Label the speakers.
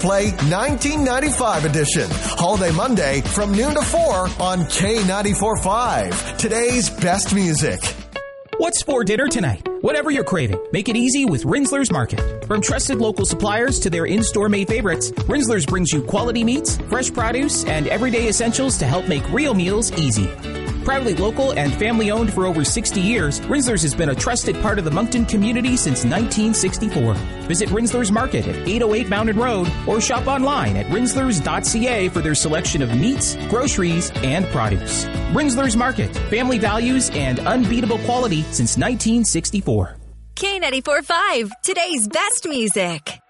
Speaker 1: Play 1995 edition. Holiday Monday from noon to 4 on K94.5. Today's best music.
Speaker 2: What's for dinner tonight? Whatever you're craving, make it easy with Rinzler's Market. From trusted local suppliers to their in-store made favorites, Rinzler's brings you quality meats, fresh produce, and everyday essentials to help make real meals easy. Proudly local and family-owned for over 60 years, Rinzler's has been a trusted part of the Moncton community since 1964. Visit Rinzler's Market at 808 Mountain Road or shop online at rinslers.ca for their selection of meats, groceries, and produce. Rinzler's Market, family values and unbeatable quality since 1964.
Speaker 3: K94.5, today's best music.